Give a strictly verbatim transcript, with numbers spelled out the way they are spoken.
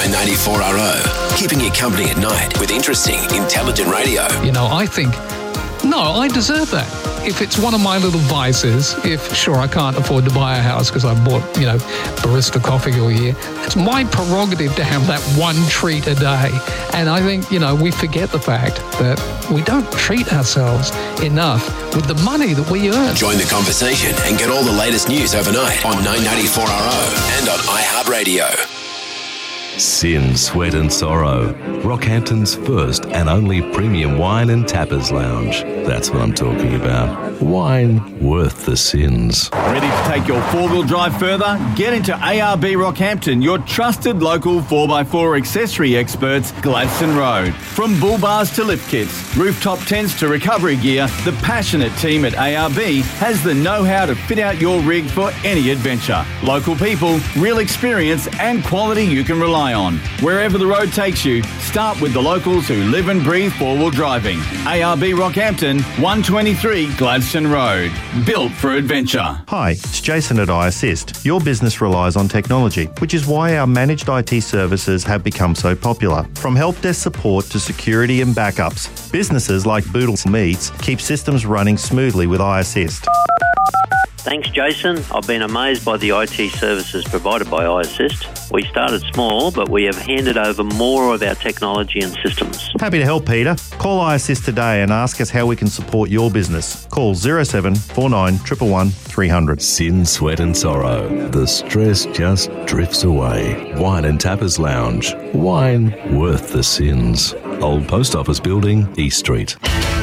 nine ninety-four R O, keeping you company at night with interesting, intelligent radio. You know, I think, no, I deserve that. If it's one of my little vices, if, sure, I can't afford to buy a house because I bought, you know, barista coffee all year, it's my prerogative to have that one treat a day. And I think, you know, we forget the fact that we don't treat ourselves enough with the money that we earn. Join the conversation and get all the latest news overnight on nine ninety-four R O and on iHeartRadio. Sin, Sweat and Sorrow, Rockhampton's first and only premium wine and tappers lounge. That's what I'm talking about. Wine worth the sins. Ready to take your four-wheel drive further? Get into A R B Rockhampton, your trusted local four by four accessory experts, Gladstone Road. From bull bars to lift kits, rooftop tents to recovery gear, the passionate team at A R B has the know-how to fit out your rig for any adventure. Local people, real experience and quality you can rely on. Wherever the road takes you, start with the locals who live and breathe four-wheel driving. A R B Rockhampton, one twenty-three Gladstone Road. Built for adventure. Hi, it's Jason at iAssist. Your business relies on technology, which is why our managed I T services have become so popular. From help desk support to security and backups, businesses like Boodles Meats keep systems running smoothly with iAssist. Thanks, Jason. I've been amazed by the I T services provided by iAssist. We started small, but we have handed over more of our technology and systems. Happy to help, Peter. Call iAssist today and ask us how we can support your business. Call zero seven four nine one one one three hundred. Sin, Sweat and Sorrow. The stress just drifts away. Wine and Tappers Lounge. Wine worth the sins. Old Post Office Building, East Street.